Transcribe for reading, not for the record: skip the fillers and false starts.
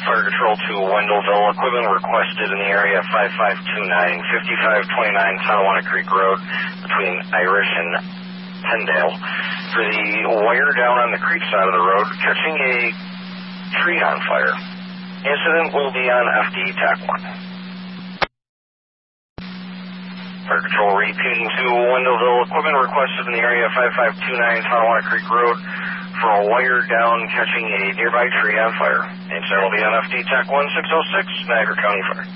Fire Control to Wendellville. Equipment requested in the area 5529, 5529 Tonawanda Creek Road between Irish and Pendale for the wire down on the creek side of the road catching a tree on fire. Incident will be on FD TAC 1. Fire Control repeating to Wendellville. Equipment requested in the area 5529 Tonawanda Creek Road for a wire down catching a nearby tree on fire. Incident will be on FD TAC 1606, Niagara County Fire.